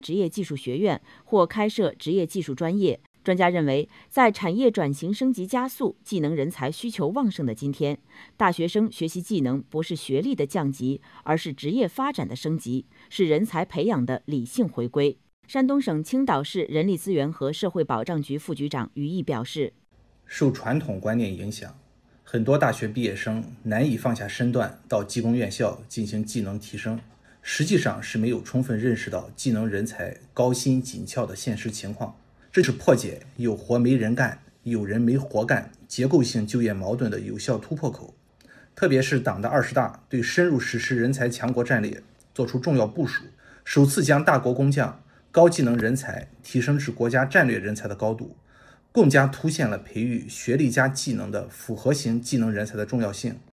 职业技术学院或开设职业技术专业。专家认为，在产业转型升级加速、技能人才需求旺盛的今天，大学生学习技能不是学历的降级，而是职业发展的升级，是人才培养的理性回归。山东省青岛市人力资源和社会保障局副局长于毅表示， 受传统观念影响，很多大学毕业生难以放下身段到技工院校进行技能提升，实际上是没有充分认识到技能人才高薪紧俏的现实情况。这是破解有活没人干、有人没活干结构性就业矛盾的有效突破口。特别是党的20大对深入实施人才强国战略作出重要部署，首次将大国工匠、高技能人才提升至国家战略人才的高度，更加凸显了培育学历加技能的复合型技能人才的重要性。